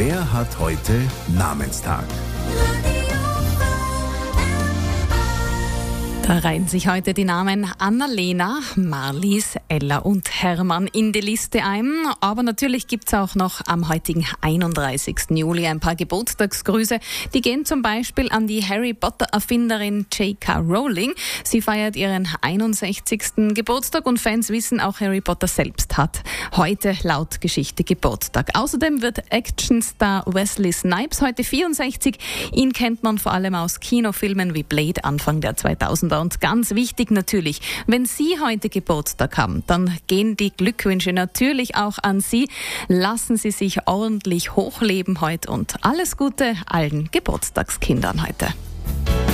Wer hat heute Namenstag? Da reihen sich heute die Namen Annalena, Marlies, Ella und Hermann in die Liste ein. Aber natürlich gibt's auch noch am heutigen 31. Juli ein paar Geburtstagsgrüße. Die gehen zum Beispiel an die Harry Potter-Erfinderin J.K. Rowling. Sie feiert ihren 61. Geburtstag und Fans wissen, auch Harry Potter selbst hat heute laut Geschichte Geburtstag. Außerdem wird Actionstar Wesley Snipes heute 64. Ihn kennt man vor allem aus Kinofilmen wie Blade Anfang der 2000er. Und ganz wichtig natürlich, wenn Sie heute Geburtstag haben, dann gehen die Glückwünsche natürlich auch an Sie. Lassen Sie sich ordentlich hochleben heute und alles Gute allen Geburtstagskindern heute.